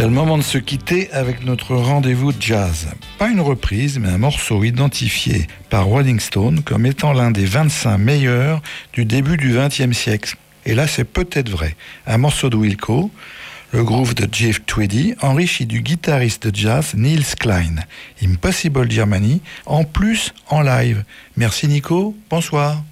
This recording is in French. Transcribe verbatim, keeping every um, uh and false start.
C'est le moment de se quitter avec notre rendez-vous jazz. Pas une reprise, mais un morceau identifié par Rolling Stone comme étant l'un des vingt-cinq meilleurs du début du vingtième siècle. Et là, c'est peut-être vrai. Un morceau de Wilco, le groove de Jeff Tweedy, enrichi du guitariste de jazz Niels Klein. Impossible Germany, en plus en live. Merci Nico, bonsoir.